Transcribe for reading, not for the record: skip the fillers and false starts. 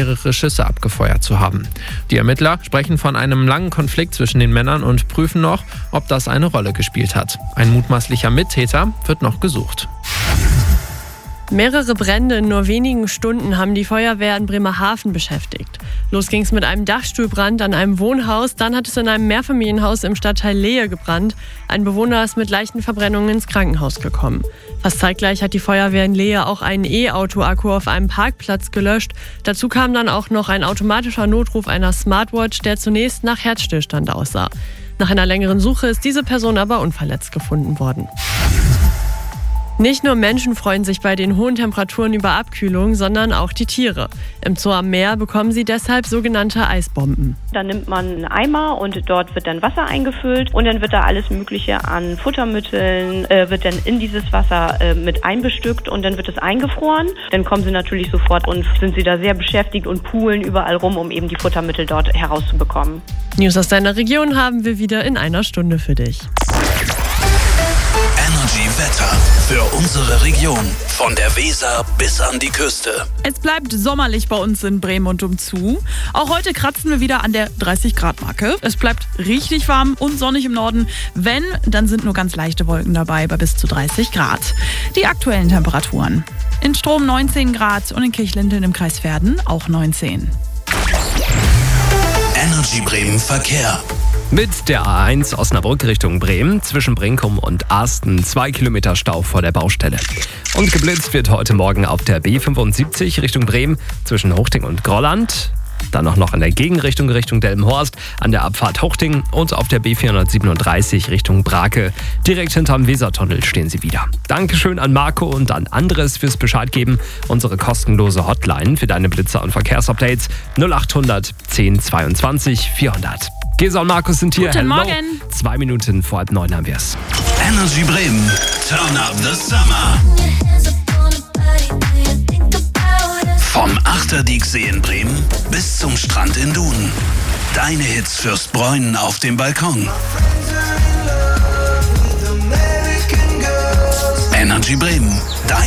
mehrere Schüsse abgefeuert zu haben. Die Ermittler sprechen von einem langen Konflikt zwischen den Männern und prüfen noch, ob das eine Rolle gespielt hat. Ein mutmaßlicher Mittäter wird noch gesucht. Mehrere Brände in nur wenigen Stunden haben die Feuerwehr in Bremerhaven beschäftigt. Los ging es mit einem Dachstuhlbrand an einem Wohnhaus, dann hat es in einem Mehrfamilienhaus im Stadtteil Lehe gebrannt. Ein Bewohner ist mit leichten Verbrennungen ins Krankenhaus gekommen. Fast zeitgleich hat die Feuerwehr in Lehe auch einen E-Auto-Akku auf einem Parkplatz gelöscht. Dazu kam dann auch noch ein automatischer Notruf einer Smartwatch, der zunächst nach Herzstillstand aussah. Nach einer längeren Suche ist diese Person aber unverletzt gefunden worden. Nicht nur Menschen freuen sich bei den hohen Temperaturen über Abkühlung, sondern auch die Tiere. Im Zoo am Meer bekommen sie deshalb sogenannte Eisbomben. Da nimmt man einen Eimer und dort wird dann Wasser eingefüllt und dann wird da alles Mögliche an Futtermitteln, wird dann in dieses Wasser mit einbestückt und dann wird es eingefroren. Dann kommen sie natürlich sofort und sind sie da sehr beschäftigt und poolen überall rum, um eben die Futtermittel dort herauszubekommen. News aus deiner Region haben wir wieder in einer Stunde für dich. Energy Wetter für unsere Region. Von der Weser bis an die Küste. Es bleibt sommerlich bei uns in Bremen und umzu. Auch heute kratzen wir wieder an der 30-Grad-Marke. Es bleibt richtig warm und sonnig im Norden. Wenn, dann sind nur ganz leichte Wolken dabei bei bis zu 30 Grad. Die aktuellen Temperaturen. In Strom 19 Grad und in Kirchlinteln im Kreis Verden auch 19. Energy Bremen Verkehr. Mit der A1 Osnabrück Richtung Bremen, zwischen Brinkum und Asten 2 Kilometer Stau vor der Baustelle. Und geblitzt wird heute Morgen auf der B75 Richtung Bremen, zwischen Huchting und Grolland. Dann noch in der Gegenrichtung Richtung Delmenhorst, an der Abfahrt Huchting und auf der B437 Richtung Brake. Direkt hinterm Wesertunnel stehen sie wieder. Dankeschön an Marco und an Andres fürs Bescheid geben. Unsere kostenlose Hotline für deine Blitzer und Verkehrsupdates 0800 10 22 400. Gesa und Markus sind hier. Guten Hello. Morgen. 2 Minuten vor 8:30 haben wir es. Energy Bremen. Turn up the summer. Vom Achterdiecksee in Bremen bis zum Strand in Duden. Deine Hits fürs Bräunen auf dem Balkon. Energy Bremen.